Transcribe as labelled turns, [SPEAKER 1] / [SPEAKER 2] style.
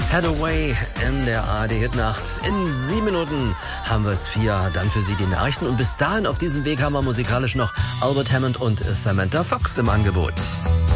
[SPEAKER 1] Hathaway in der ARD-Hitnacht. In 7 Minuten haben wir es 4, dann für Sie die Nachrichten. Und bis dahin auf diesem Weg haben wir musikalisch noch Albert Hammond und Samantha Fox im Angebot.